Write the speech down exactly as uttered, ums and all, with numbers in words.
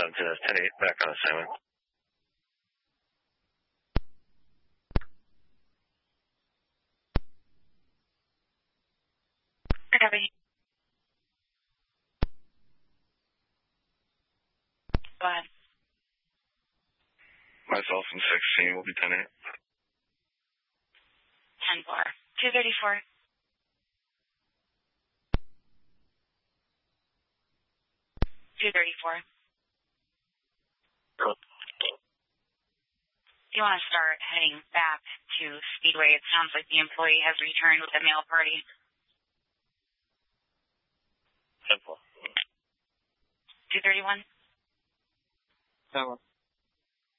seven to ten eight, back on assignment. Copy. Go ahead. Myself and sixteen will be ten eight. ten four. two thirty-four. two thirty-four. You want to start heading back to Speedway. It sounds like the employee has returned with the mail party. ten four. two thirty-one. ten one.